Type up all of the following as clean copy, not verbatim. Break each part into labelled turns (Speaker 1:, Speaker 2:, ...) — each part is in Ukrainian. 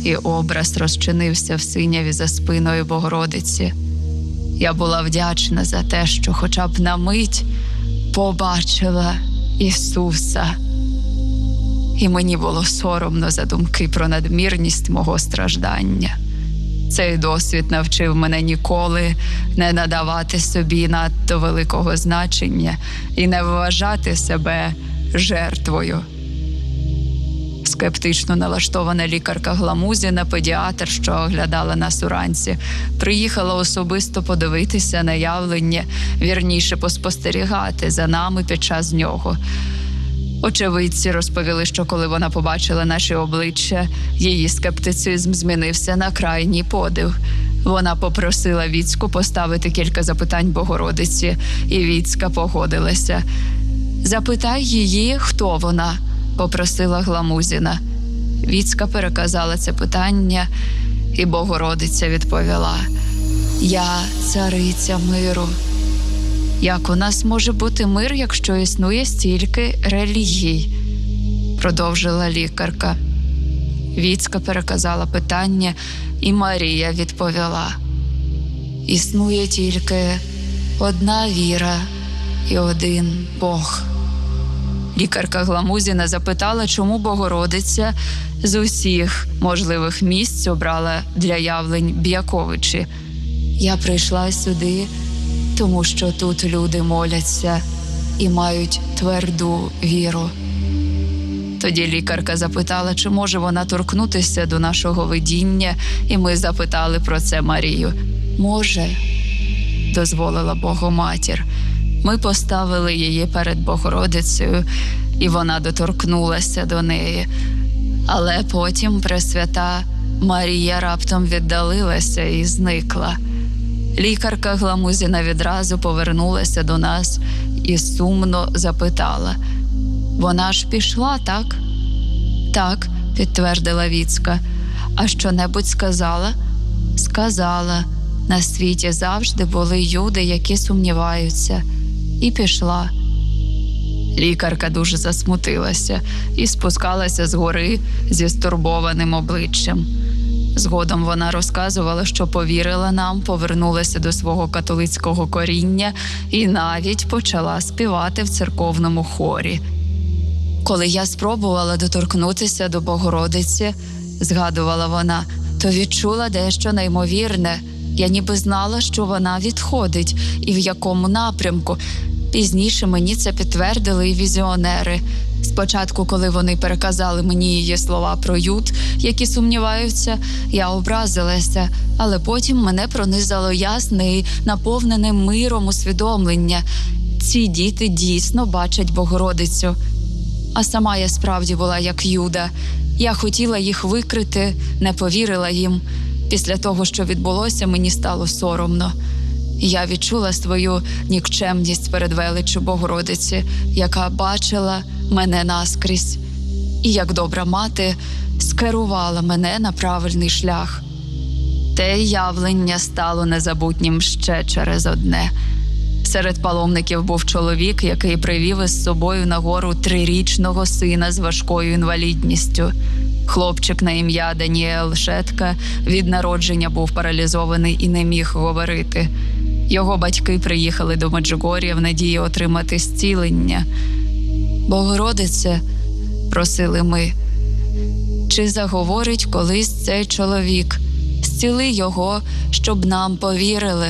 Speaker 1: і образ розчинився в синяві за спиною Богородиці. Я була вдячна за те, що хоча б на мить побачила Ісуса. І мені було соромно за думки про надмірність мого страждання. Цей досвід навчив мене ніколи не надавати собі надто великого значення і не вважати себе жертвою. Скептично налаштована лікарка Гламузіна, педіатр, що оглядала нас уранці, приїхала особисто подивитися на явлення, вірніше поспостерігати за нами під час нього. Очевидці розповіли, що коли вона побачила наші обличчя, її скептицизм змінився на крайній подив. Вона попросила Віцьку поставити кілька запитань Богородиці, і Віцька погодилася. «Запитай її, хто вона», – попросила Гламузіна. Віцька переказала це питання, і Богородиця відповіла: «Я цариця миру». «Як у нас може бути мир, якщо існує стільки релігій?» – продовжила лікарка. Віцька переказала питання, і Марія відповіла: «Існує тільки одна віра і один Бог». Лікарка Гламузіна запитала, чому Богородиця з усіх можливих місць обрала для явлень Б'яковичі. «Я прийшла сюди, тому що тут люди моляться і мають тверду віру». Тоді лікарка запитала, чи може вона торкнутися до нашого видіння, і ми запитали про це Марію. «Може», – дозволила Богоматір. Ми поставили її перед Богородицею, і вона доторкнулася до неї. Але потім Пресвята Марія раптом віддалилася і зникла. Лікарка Гламузіна відразу повернулася до нас і сумно запитала: «Вона ж пішла, так?» «Так», – підтвердила Віцька. «А що-небудь сказала?» «Сказала. На світі завжди були юди, які сумніваються. І пішла». Лікарка дуже засмутилася і спускалася з гори зі стурбованим обличчям. Згодом вона розказувала, що повірила нам, повернулася до свого католицького коріння і навіть почала співати в церковному хорі. «Коли я спробувала доторкнутися до Богородиці, – згадувала вона, – то відчула дещо неймовірне. Я ніби знала, що вона відходить і в якому напрямку. Пізніше мені це підтвердили і візіонери. Спочатку, коли вони переказали мені її слова про юд, які сумніваються, я образилася, але потім мене пронизало ясне і наповнене миром усвідомлення. Ці діти дійсно бачать Богородицю. А сама я справді була як Юда. Я хотіла їх викрити, не повірила їм. Після того, що відбулося, мені стало соромно. Я відчула свою нікчемність перед величчю Богородиці, яка бачила мене наскрізь. І як добра мати скерувала мене на правильний шлях. Те явлення стало незабутнім ще через одне. Серед паломників був чоловік, який привів із собою на гору 3-річного сина з важкою інвалідністю. Хлопчик на ім'я Даніел Шетка від народження був паралізований і не міг говорити. Його батьки приїхали до Меджугор'я в надії отримати зцілення. «Богородице», – просили ми, – «чи заговорить колись цей чоловік? Зціли його, щоб нам повірили».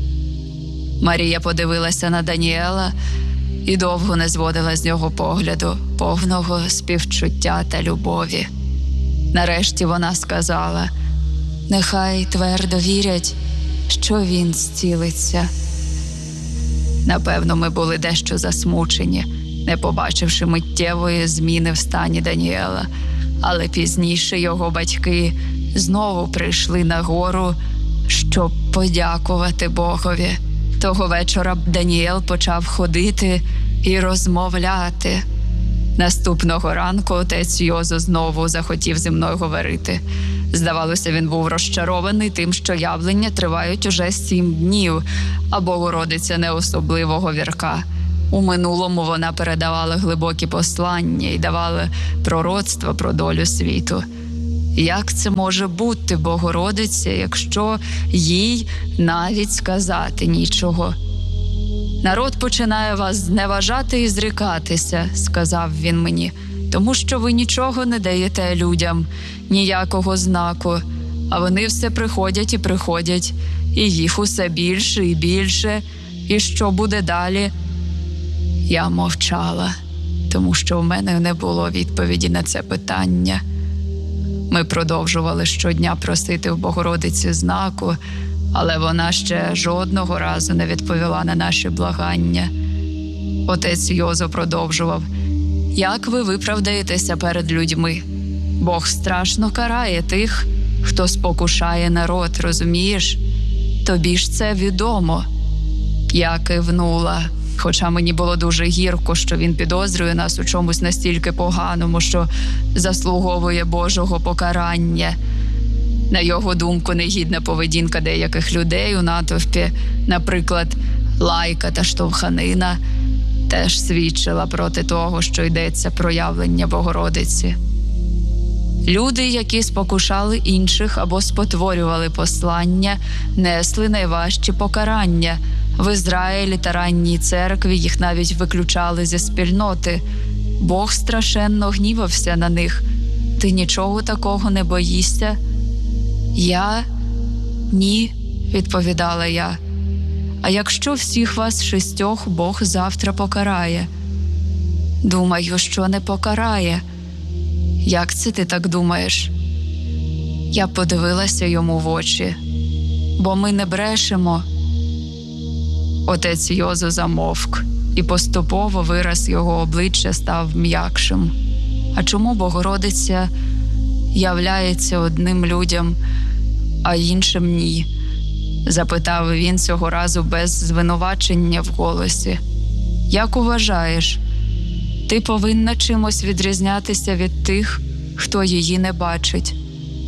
Speaker 1: Марія подивилася на Даніела і довго не зводила з нього погляду, повного співчуття та любові. Нарешті вона сказала: «Нехай твердо вірять, що він зцілиться». Напевно, ми були дещо засмучені, не побачивши миттєвої зміни в стані Даніела. Але пізніше його батьки знову прийшли на гору, щоб подякувати Богові. Того вечора Даніел почав ходити і розмовляти. Наступного ранку отець Йозо знову захотів зі мною говорити. Здавалося, він був розчарований тим, що явлення тривають уже 7 днів, а Богородиця не особливо говірка. У минулому вона передавала глибокі послання і давала пророцтва про долю світу. Як це може бути, Богородиця, якщо їй навіть сказати нічого? Народ починає вас зневажати і зрікатися, сказав він мені, тому що ви нічого не даєте людям, ніякого знаку, а вони все приходять і приходять, і їх усе більше і більше. І що буде далі? Я мовчала, тому що в мене не було відповіді на це питання. Ми продовжували щодня просити в Богородиці знаку, але вона ще жодного разу не відповіла на наші благання. Отець Йозо продовжував: «Як ви виправдаєтеся перед людьми? Бог страшно карає тих, хто спокушає народ, розумієш? Тобі ж це відомо». Я кивнула, хоча мені було дуже гірко, що він підозрює нас у чомусь настільки поганому, що заслуговує Божого покарання. На його думку, негідна поведінка деяких людей у натовпі, наприклад, лайка та штовханина, теж свідчила проти того, що йдеться про явлення Богородиці. Люди, які спокушали інших або спотворювали послання, несли найважчі покарання. В Ізраїлі та ранній церкві їх навіть виключали зі спільноти. Бог страшенно гнівався на них. Ти нічого такого не боїшся? Я? Ні, відповідала я. А якщо всіх вас 6 Бог завтра покарає? Думаю, що не покарає. Як це ти так думаєш? Я подивилася йому в очі. Бо ми не брешемо. Отець Йозо замовк, і поступово вираз його обличчя став м'якшим. А чому Богородиця являється одним людям, а іншим ні? Запитав він цього разу без звинувачення в голосі. Як вважаєш, ти повинна чимось відрізнятися від тих, хто її не бачить?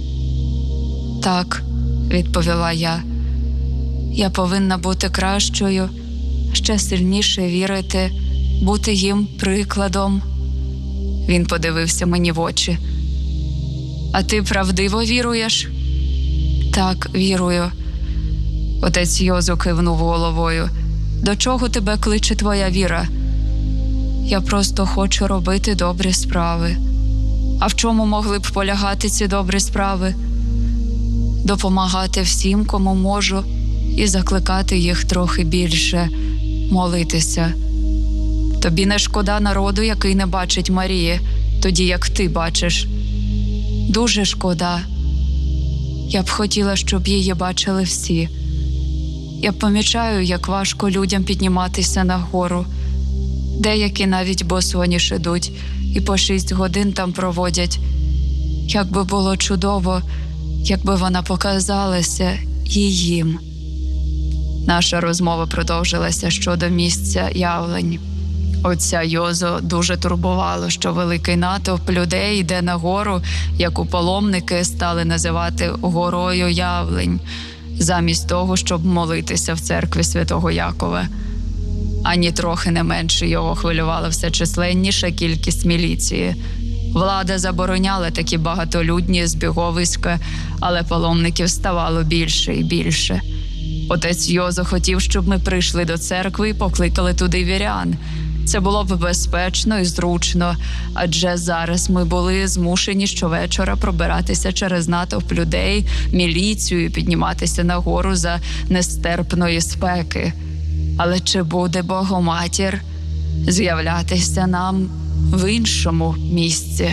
Speaker 1: Так, відповіла я. Я повинна бути кращою, ще сильніше вірити, бути їм прикладом. Він подивився мені в очі. А ти правдиво віруєш? Так, вірую. Отець Йозо кивнув головою. До чого тебе кличе твоя віра? Я просто хочу робити добрі справи. А в чому могли б полягати ці добрі справи? Допомагати всім, кому можу, і закликати їх трохи більше молитися. Тобі не шкода народу, який не бачить Марії, тоді як ти бачиш? Дуже шкода. Я б хотіла, щоб її бачили всі. Я помічаю, як важко людям підніматися на гору. Деякі навіть босоніж ідуть і по 6 годин там проводять. Як би було чудово, якби вона показалася і їм. Наша розмова продовжилася щодо місця явлень. Отця Йозо дуже турбувало, що великий натовп людей йде на гору, яку паломники стали називати горою явлень, замість того, щоб молитися в церкві Святого Якова. Ані трохи не менше його хвилювала все численніша кількість міліції. Влада забороняла такі багатолюдні збіговиська, але паломників ставало більше і більше. Отець Йозо хотів, щоб ми прийшли до церкви і покликали туди вірян. Це було б безпечно і зручно, адже зараз ми були змушені щовечора пробиратися через натовп людей, міліцію і підніматися на гору за нестерпної спеки. Але чи буде Богоматір з'являтися нам в іншому місці?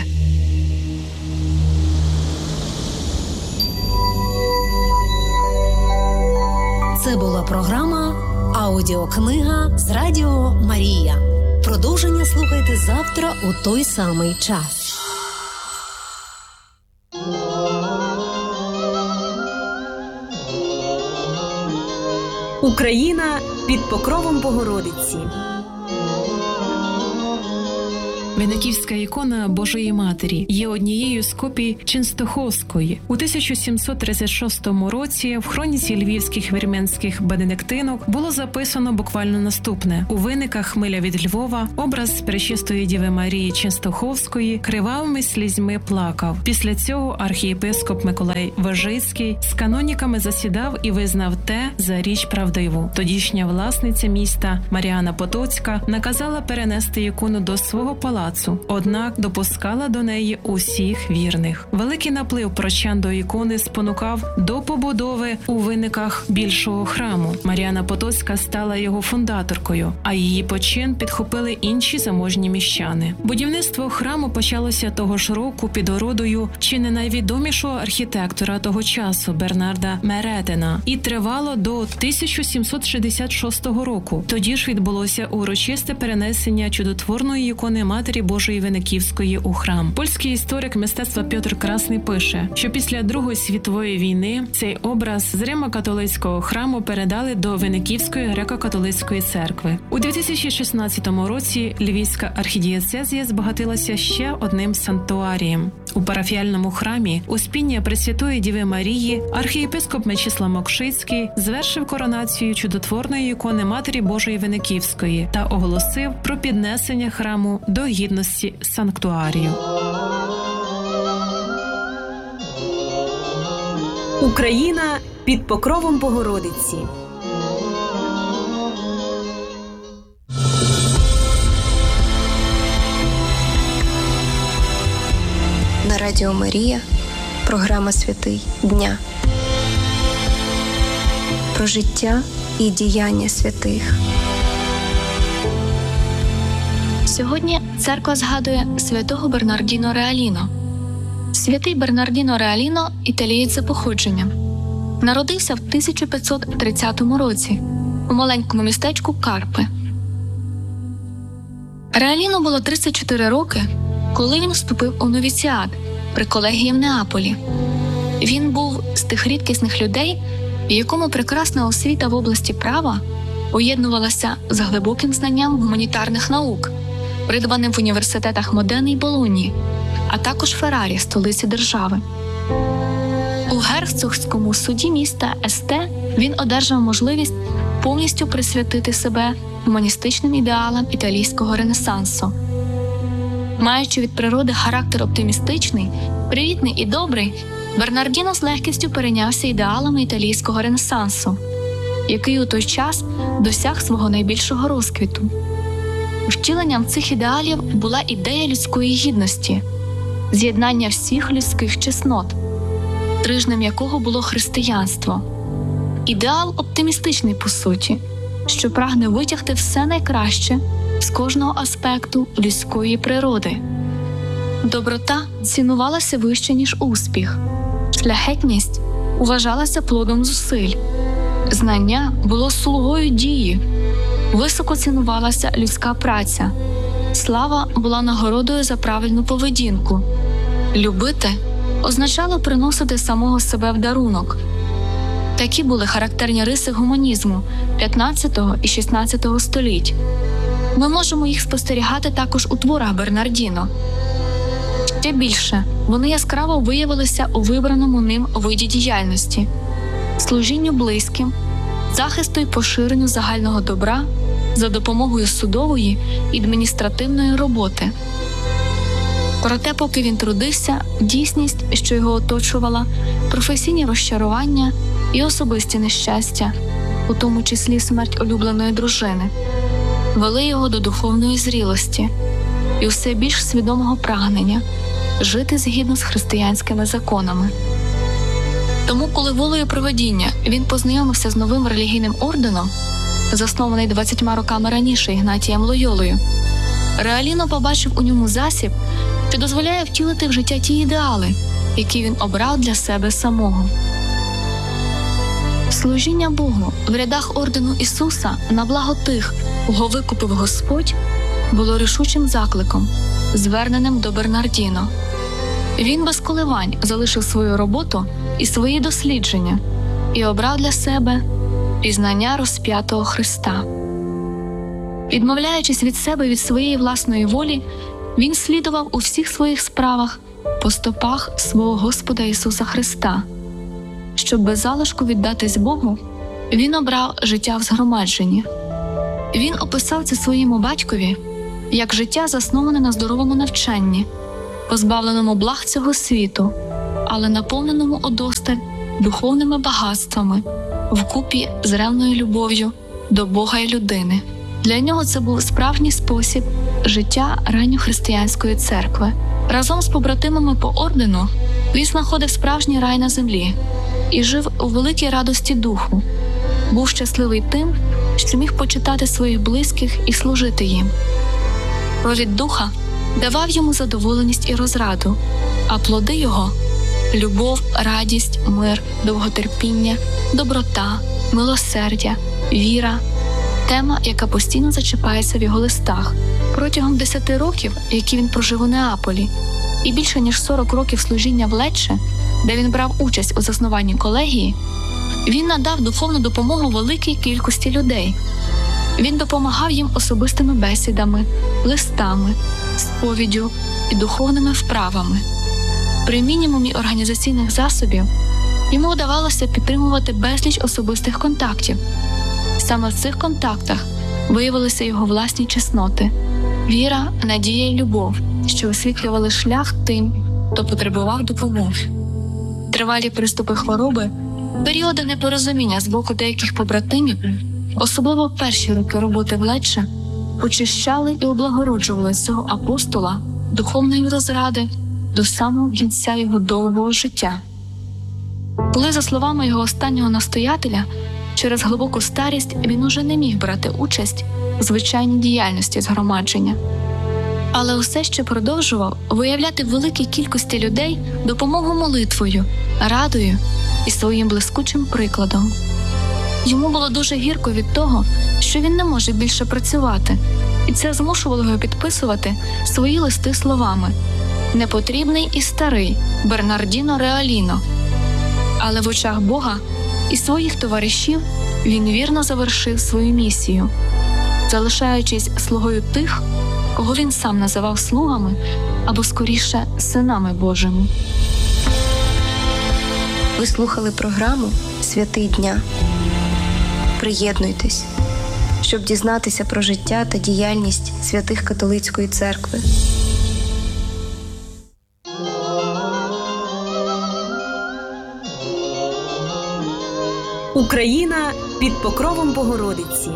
Speaker 2: Це була програма «Аудіокнига з Радіо Марія». Продовження слухайте завтра у той самий час. Україна під покровом Богородиці.
Speaker 3: Винниківська ікона Божої Матері є однією з копій Ченстоховської. У 1736 році в хроніці львівських вірменських бенедиктинок було записано буквально наступне: у виниках хмеля від Львова образ Пречистої Діви Марії Ченстоховської кривавими слізьми плакав. Після цього архієпископ Миколай Вежицький з каноніками засідав і визнав те за річ правдиву. Тодішня власниця міста Маріана Потоцька наказала перенести ікону до свого палацу, однак допускала до неї усіх вірних. Великий наплив прочан до ікони спонукав до побудови у виниках більшого храму. Маріана Потоцька стала його фундаторкою, а її почин підхопили інші заможні міщани. Будівництво храму почалося того ж року під орудою чи не найвідомішого архітектора того часу Бернарда Меретена і тривало до 1766 року. Тоді ж відбулося урочисте перенесення чудотворної ікони Матері Божої Винниківської у храм. Польський історик мистецтва Пьотр Красний пише, що після Другої світової війни цей образ з Римо-католицького храму передали до Винниківської греко-католицької церкви. У 2016 році Львівська архідієцезія збагатилася ще одним санктуарієм. У парафіальному храмі Успіння Пресвятої Діви Марії архієпископ Мечислав Мокшицький звершив коронацію чудотворної ікони Матері Божої Винниківської та оголосив про піднесення храму до гідності санктуарію.
Speaker 2: Україна під покровом Богородиці.
Speaker 4: На Радіо Марія програма «Святий дня» про життя і діяння святих.
Speaker 5: Сьогодні церква згадує святого Бернардіно Реаліно. Святий Бернардіно Реаліно – італієць за походженням. Народився в 1530 році у маленькому містечку Карпи. Реаліно було 34 роки, коли він вступив у новіціат при колегії в Неаполі. Він був з тих рідкісних людей, в якому прекрасна освіта в області права поєднувалася з глибоким знанням гуманітарних наук, придбаним в університетах Модени й Болоньї, а також Феррарі, столиці держави. У герцогському суді міста Есте він одержав можливість повністю присвятити себе гуманістичним ідеалам італійського ренесансу. Маючи від природи характер оптимістичний, привітний і добрий, Бернардіно з легкістю перейнявся ідеалами італійського ренесансу, який у той час досяг свого найбільшого розквіту. Втіленням цих ідеалів була ідея людської гідності, з'єднання всіх людських чеснот, трижнем якого було християнство. Ідеал оптимістичний по суті, що прагне витягти все найкраще з кожного аспекту людської природи. Доброта цінувалася вище, ніж успіх. Шляхетність вважалася плодом зусиль. Знання було слугою дії. Високо цінувалася людська праця. Слава була нагородою за правильну поведінку. Любити означало приносити самого себе в дарунок. Такі були характерні риси гуманізму 15 і 16 століть. Ми можемо їх спостерігати також у творах Бернардіно. Ще більше, вони яскраво виявилися у вибраному ним виді діяльності – служінню близьким, захисту і поширенню загального добра за допомогою судової і адміністративної роботи. Проте, поки він трудився, дійсність, що його оточувала, професійні розчарування і особисті нещастя, у тому числі смерть улюбленої дружини, вели його до духовної зрілості і все більш свідомого прагнення жити згідно з християнськими законами. Тому, коли волею провидіння він познайомився з новим релігійним орденом, заснований 20 роками раніше Ігнатієм Лойолою, Реаліно побачив у ньому засіб, що дозволяє втілити в життя ті ідеали, які він обрав для себе самого. Служіння Богу в рядах ордену Ісуса на благо тих, кого викупив Господь, було рішучим закликом, зверненим до Бернардіно. Він без коливань залишив свою роботу і свої дослідження і обрав для себе пізнання розп'ятого Христа. Відмовляючись від себе, від своєї власної волі, Він слідував у всіх своїх справах по стопах свого Господа Ісуса Христа. Щоб без залишку віддатись Богу, він обрав життя в згромадженні. Він описав це своєму батькові як життя, засноване на здоровому навчанні, позбавленому благ цього світу, але наповненому удосталь духовними багатствами, вкупі з ревною любов'ю до Бога і людини. Для нього це був справжній спосіб життя ранньохристиянської церкви. Разом з побратимами по ордену він знаходив справжній рай на землі і жив у великій радості духу. Був щасливий тим, що міг почитати своїх близьких і служити їм. Плід духа давав йому задоволеність і розраду, а плоди його – любов, радість, мир, довготерпіння, доброта, милосердя, віра – тема, яка постійно зачіпається в його листах. Протягом 10 років, які він прожив у Неаполі, і більше ніж 40 років служіння в Лечче, де він брав участь у заснуванні колегії, він надав духовну допомогу великій кількості людей. Він допомагав їм особистими бесідами, листами, сповіддю і духовними вправами. При мінімумі організаційних засобів йому вдавалося підтримувати безліч особистих контактів. Саме в цих контактах виявилися його власні чесноти – віра, надія і любов, що освітлювали шлях тим, хто потребував допомоги. Тривалі приступи хвороби, періоди непорозуміння з боку деяких побратимів, особливо в перші роки роботи в Лечче, очищали і облагороджували цього апостола духовної розради до самого кінця його довгого життя. Коли, за словами його останнього настоятеля, через глибоку старість він уже не міг брати участь у звичайній діяльності згромадження, але усе ще продовжував виявляти великій кількості людей допомогу молитвою, радою і своїм блискучим прикладом. Йому було дуже гірко від того, що він не може більше працювати, і це змушувало його підписувати свої листи словами «Непотрібний і старий Бернардіно Реаліно». Але в очах Бога і своїх товаришів він вірно завершив свою місію, залишаючись слугою тих, кого він сам називав слугами або, скоріше, синами Божими.
Speaker 4: Ви слухали програму «Святий дня». Приєднуйтесь, щоб дізнатися про життя та діяльність святих католицької церкви.
Speaker 2: Україна під покровом Богородиці.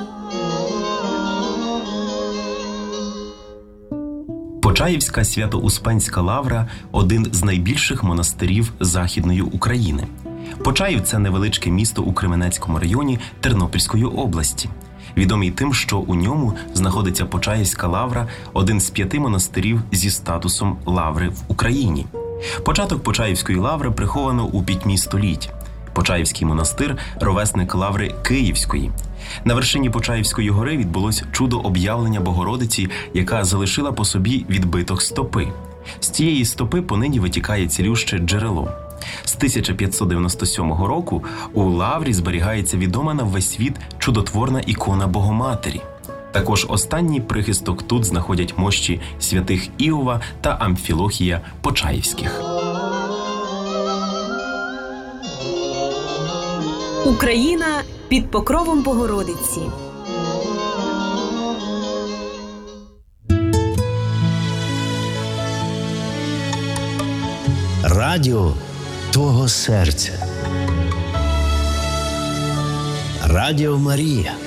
Speaker 6: Почаївська Свято-Успенська лавра – один з найбільших монастирів Західної України. Почаїв – це невеличке місто у Кременецькому районі Тернопільської області. Відомий тим, що у ньому знаходиться Почаївська лавра – один з 5 монастирів зі статусом лаври в Україні. Початок Почаївської лаври приховано у пітьмі століть. Почаївський монастир – ровесник лаври Київської. На вершині Почаївської гори відбулось чудо об'явлення Богородиці, яка залишила по собі відбиток стопи. З цієї стопи понині витікає цілюще джерело. З 1597 року у лаврі зберігається відома на весь світ чудотворна ікона Богоматері. Також останній прихисток тут знаходять мощі святих Іова та Амфілохія Почаївських.
Speaker 2: Україна під покровом Богородиці.
Speaker 7: Радіо твого серця. Радіо Марія.